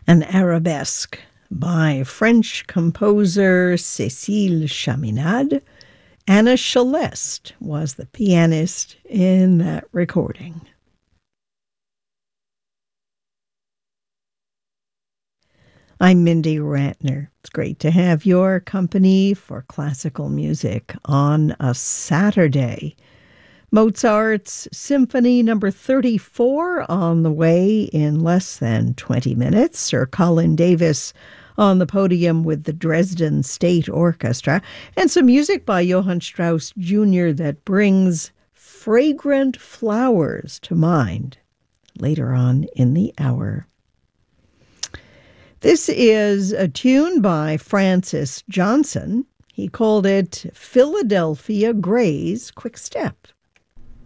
An arabesque by French composer Cécile Chaminade. Anna Celeste was the pianist in that recording. I'm Mindy Rantner. It's great to have your company for classical music on a Saturday. Mozart's Symphony Number 34 on the way in less than 20 minutes. Sir Colin Davis on the podium with the Dresden State Orchestra, and some music by Johann Strauss Jr. that brings Fragrant Flowers to mind later on in the hour. This is a tune by Francis Johnson. He called it Philadelphia Gray's Quick Step.